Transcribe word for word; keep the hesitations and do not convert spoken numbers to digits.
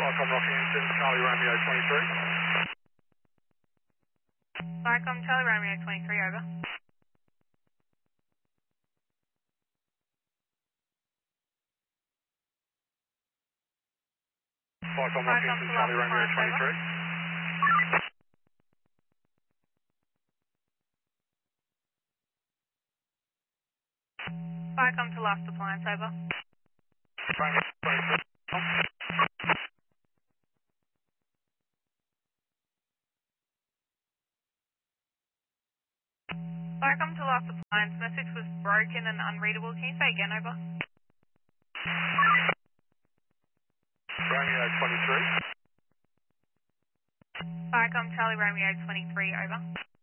Falcon Rockhampton, Charlie Romeo twenty-three. Falcon Charlie Romeo twenty-three, over. Falcon Rockhampton, Charlie Romeo twenty-three. Falcon to last appliance, over. Romeo twenty-three. Falcon to last appliance, message was broken and unreadable. Can you say again, over? Romeo twenty-three. Falcon Charlie Romeo twenty-three, over.